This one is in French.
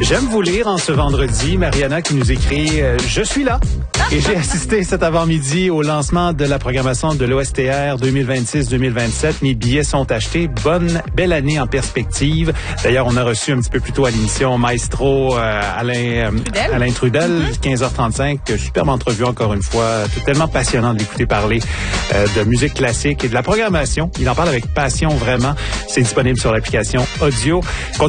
J'aime vous lire en ce vendredi. Mariana qui nous écrit « Je suis là ». Et j'ai assisté cet avant-midi au lancement de la programmation de l'OSTR 2026-2027. Mes billets sont achetés. Belle année en perspective. D'ailleurs, on a reçu un petit peu plus tôt à l'émission Maestro Alain Trudel, 15h35. Superbe entrevue encore une fois. Tout tellement passionnant de l'écouter parler de musique classique et de la programmation. Il en parle avec passion vraiment. C'est disponible sur l'application audio.